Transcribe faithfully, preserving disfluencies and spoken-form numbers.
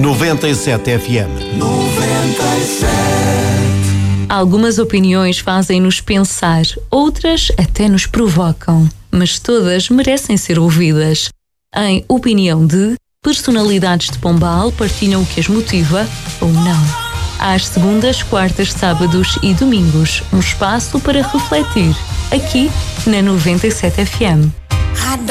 noventa e sete F M. noventa e sete. Algumas opiniões fazem-nos pensar, outras até nos provocam, mas todas merecem ser ouvidas. Em Opinião de, personalidades de Pombal partilham o que as motiva ou não. Às segundas, quartas, sábados e domingos, um espaço para refletir, aqui na noventa e sete F M.